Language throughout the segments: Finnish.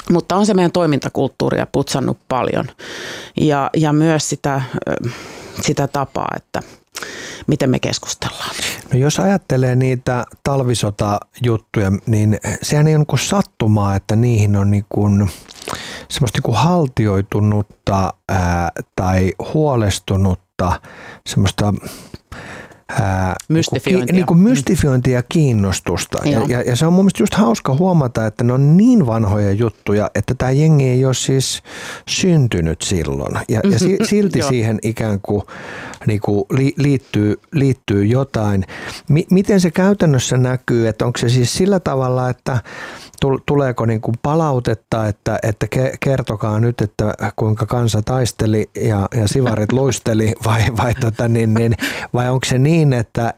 Mutta on se meidän toimintakulttuuria putsannut paljon ja myös sitä tapaa, että miten me keskustellaan. No jos ajattelee niitä talvisota-juttuja, niin sehän ei ole niin sattumaa, että niihin on niin kuin semmoista niin kuin haltioitunutta tai huolestunutta semmoista mystifiointia ja kiinnostusta. Ja se on mun mielestä just hauska huomata, että ne on niin vanhoja juttuja, että tämä jengi ei ole siis syntynyt silloin. Ja silti siihen ikään kuin, liittyy jotain. Miten se käytännössä näkyy? Että onko se siis sillä tavalla, että tuleeko niin kuin palautetta, että kertokaa nyt, että kuinka kansa taisteli ja sivarit luisteli vai onko se niin, että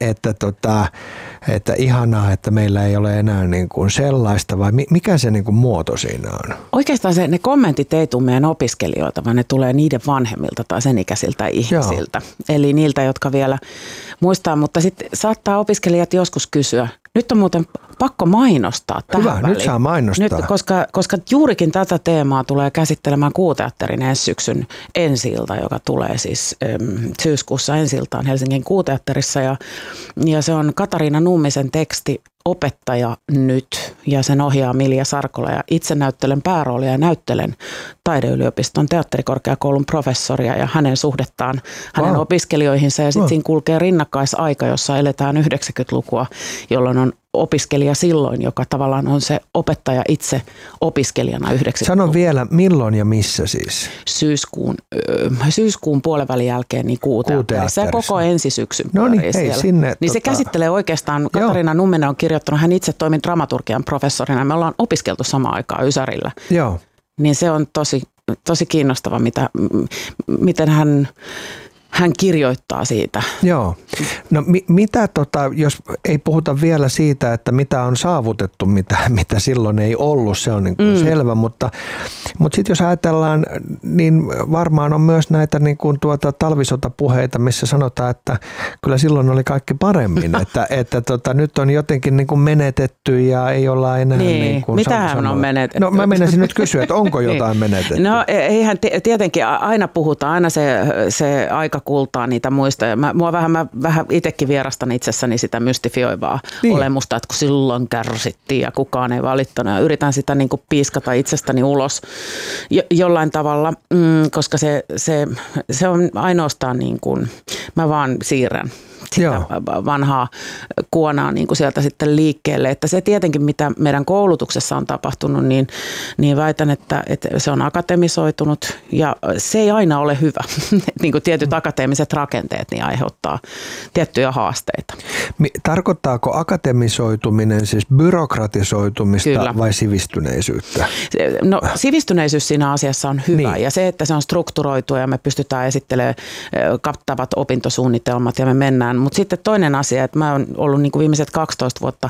ihanaa, että meillä ei ole enää niin kuin sellaista vai mikä se niin kuin muoto siinä on? Oikeastaan ne kommentit ei tule meidän opiskelijoilta, vaan ne tulee niiden vanhemmilta tai sen ikäisiltä ihmisiltä. Joo. Eli niiltä, jotka vielä muistaa, mutta sitten saattaa opiskelijat joskus kysyä, nyt on muuten pakko mainostaa tähän väliin. Nyt saa mainostaa. Nyt, koska juurikin tätä teemaa tulee käsittelemään Kuuteatterin ensi syksyn ensi-ilta, joka tulee siis syyskuussa ensi-iltaan Helsingin Kuuteatterissa. Ja se on Katariina Nummisen teksti Opettaja nyt, ja sen ohjaa Milja Sarkola, ja itse näyttelen pääroolia ja näyttelen Taideyliopiston teatterikorkeakoulun professoria ja hänen suhdettaan hänen opiskelijoihinsa, ja sitten siinä kulkee rinnakkaisaika, jossa eletään 90-lukua, jolloin on opiskelija silloin, joka tavallaan on se opettaja itse opiskelijana 90-luvulla. Sano vielä, milloin ja missä siis? Syyskuun puolenvälin jälkeen niin Kuuteatterissa ja koko ensisyksyn. No niin, hei, sinne. Niin se käsittelee oikeastaan, Katariina Numminen on kirjoittanut, hän itse toimi dramaturgian professorina, me ollaan opiskeltu samaan aikaan Ysärillä. Joo. Niin se on tosi kiinnostava, miten hän kirjoittaa siitä. Joo. No mitä jos ei puhuta vielä siitä, että mitä on saavutettu, mitä silloin ei ollut, se on niin kuin selvä, mutta sitten jos ajatellaan, niin varmaan on myös näitä niin kuin talvisotapuheita, missä sanotaan, että kyllä silloin oli kaikki paremmin, että nyt on jotenkin niin kuin menetetty ja ei olla enää niin kuin mitähän on menetetty? No mä menisin nyt kysyä, että onko jotain menetetty? No eihän tietenkin aina puhutaan, aina se aika kultaa niitä muistoja. Mä vähän itsekin vierastan itsessäni sitä mystifioivaa olemusta, että kun silloin kärsittiin ja kukaan ei valittanut. Ja yritän sitä niin kuin piiskata itsestäni ulos jollain tavalla, koska se on ainoastaan niin kuin, mä vaan siirrän sitä vanhaa kuonaa niin kuin sieltä sitten liikkeelle. Että se tietenkin, mitä meidän koulutuksessa on tapahtunut, niin väitän, että se on akatemisoitunut ja se ei aina ole hyvä. Niin kuin tietyt akateemiset rakenteet niin aiheuttaa tiettyjä haasteita. Tarkoittaako akatemisoituminen siis byrokratisoitumista Kyllä. vai sivistyneisyyttä? No sivistyneisyys siinä asiassa on hyvä ja se, että se on strukturoitua ja me pystytään esittelemään kattavat opintosuunnitelmat ja me mennään. Mutta sitten toinen asia, että mä oon ollut niin kuin viimeiset 12 vuotta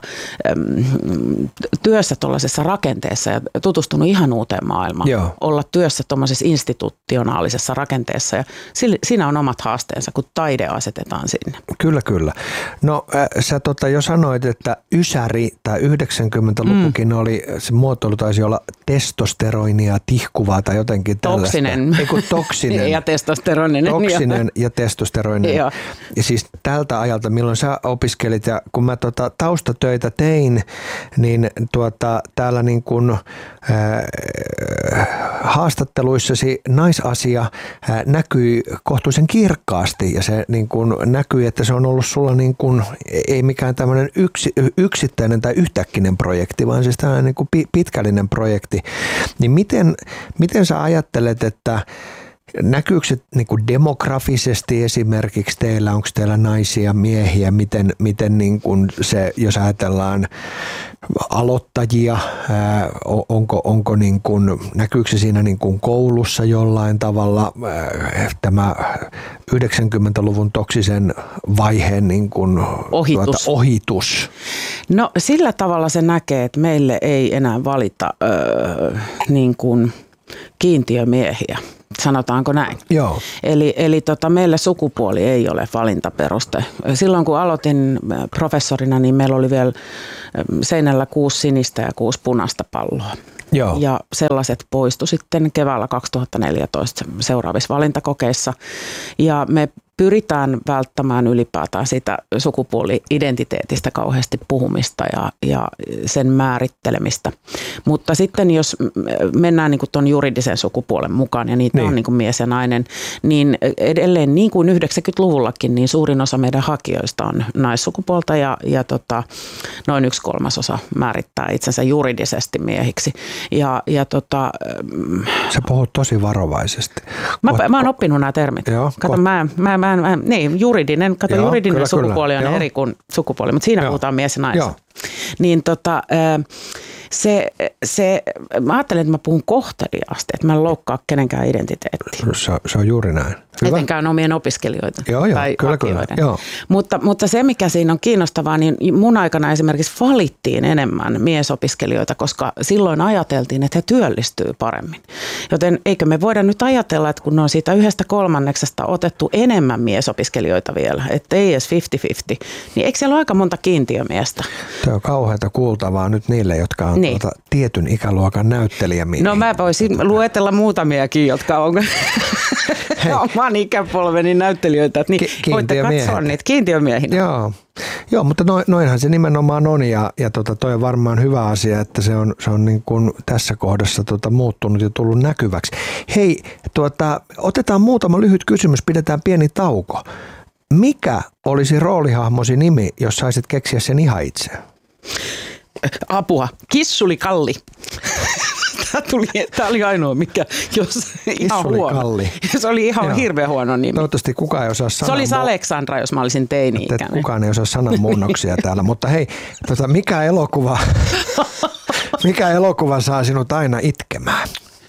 työssä tuollaisessa rakenteessa ja tutustunut ihan uuteen maailmaan. Joo. Olla työssä tuollaisessa institutionaalisessa rakenteessa ja siinä on omat haasteensa, kun taide asetetaan sinne. Kyllä. No sä jo sanoit, että Ysäri tai 90-lukukin oli, se muotoilu taisi olla testosteroinia tihkuvaa tai jotenkin tällaista. Toksinen. Ja testosteroninen. Toksinen ja testosteroninen. Ja siis tältä ajalta, milloin sä opiskelit ja kun mä taustatöitä tein, niin täällä niin kuin haastatteluissasi naisasia näkyi kohtuullisen kirkkaasti ja se niin kuin näkyi, että se on ollut sulla niin kuin, ei mikään tämmöinen yksittäinen tai yhtäkkinen projekti, vaan siis tämmöinen niin kuin pitkällinen projekti. Niin miten sä ajattelet, että näkyykö se niin kuin demografisesti esimerkiksi teillä, onko teillä naisia, miehiä, miten niin kuin se, jos ajatellaan aloittajia, onko niin kuin, näkyykö se siinä niin kuin koulussa jollain tavalla tämä 90-luvun toksisen vaiheen niin kuin ohitus? No sillä tavalla se näkee, että meille ei enää valita niin kuin kiintiömiehiä sanotaanko näin. Joo. Eli meille sukupuoli ei ole valintaperuste. Silloin kun aloitin professorina, niin meillä oli vielä seinällä 6 sinistä ja 6 punaista palloa. Joo. Ja sellaiset poistu sitten keväällä 2014 seuraavissa valintakokeissa. Ja me pyritään välttämään ylipäätään sitä sukupuoli-identiteetistä kauheasti puhumista ja sen määrittelemistä. Mutta sitten jos mennään niin kuin tuon juridisen sukupuolen mukaan, ja niitä on niin kuin mies ja nainen, niin edelleen niin kuin 90-luvullakin, niin suurin osa meidän hakijoista on naissukupuolta ja noin 1/3 määrittää itsensä juridisesti miehiksi. Sä puhut tosi varovaisesti. Mä oon oppinut nämä termit. Joo, kato, juridinen kyllä, sukupuoli on eri kuin sukupuoli, mutta siinä puhutaan mies ja nainen. Niin mä ajattelen, että mä puhun kohteliaasti, että mä en loukkaa kenenkään identiteettiä. Se on juuri näin. Hyvä. Etenkään omien opiskelijoita tai hakijoiden. Joo. Mutta se, mikä siinä on kiinnostavaa, niin mun aikana esimerkiksi valittiin enemmän miesopiskelijoita, koska silloin ajateltiin, että he työllistyy paremmin. Joten eikö me voida nyt ajatella, että kun on siitä 1/3 otettu enemmän miesopiskelijoita vielä, että ei edes 50-50, niin eikö siellä ole aika monta kiintiömiestä? Tämä on kauheata kuultavaa nyt niille, jotka on tietyn ikäluokan näyttelijämiehiä. No mä voisin luetella muutamiakin, jotka on oman ikäpolveni näyttelijöitä, että voitte katsoa niitä kiintiömiehinä. Joo, mutta noinhan se nimenomaan on ja toi on varmaan hyvä asia, että se on niin kuin tässä kohdassa muuttunut ja tullut näkyväksi. Hei, otetaan muutama lyhyt kysymys, pidetään pieni tauko. Mikä olisi roolihahmosi nimi, jos saisit keksiä sen ihan itse? Apua. Kissuli Kalli. Tämä oli ainoa, mikä jos ihan huono. Se oli ihan hirveän huono nimi. Toivottavasti kukaan ei osaa sanoa. Se olisi Aleksandra, jos mä olisin teini-ikäinen. Kukaan ei osaa sananmuunnoksia täällä, mutta hei, mikä elokuva saa sinut aina itkemään?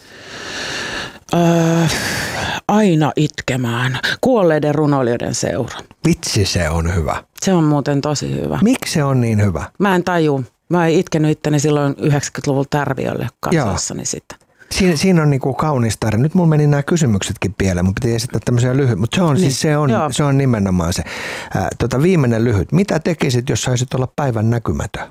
Aina itkemään. Kuolleiden runoilijoiden seura. Vitsi, se on hyvä. Se on muuten tosi hyvä. Miksi se on niin hyvä? Mä en tajua. Mä en itkenyt itteni silloin 90-luvulla Tärviölle katsoessani sitä. Siinä on niinku kaunis tarina. Nyt mulla meni nämä kysymyksetkin pieleen. Mun piti esittää tämmöisiä lyhyt, mutta se on nimenomaan se. Viimeinen lyhyt. Mitä tekisit, jos saisit olla päivän näkymätön?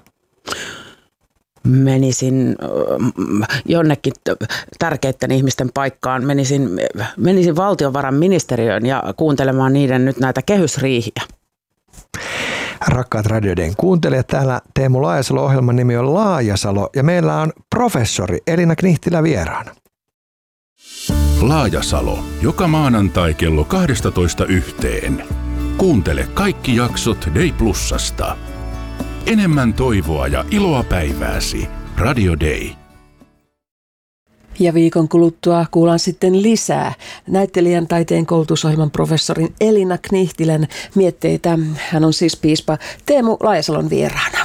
Menisin jonnekin tärkeiden ihmisten paikkaan. Menisin valtiovarainministeriöön ja kuuntelemaan niiden nyt näitä kehysriihiä. Rakkaat Radio Dayn kuuntelijat, täällä Teemu Laajasalo, ohjelman nimi on Laajasalo ja meillä on professori Elina Knihtilä vieraana. Laajasalo, joka maanantai kello 12:00. Kuuntele kaikki jaksot Day Plusasta. Enemmän toivoa ja iloa päivääsi. Radio Day. Ja viikon kuluttua kuullaan sitten lisää näyttelijän taiteen koulutusohjelman professorin Elina Knihtilän mietteitä. Hän on siis piispa Teemu Laajasalon vieraana.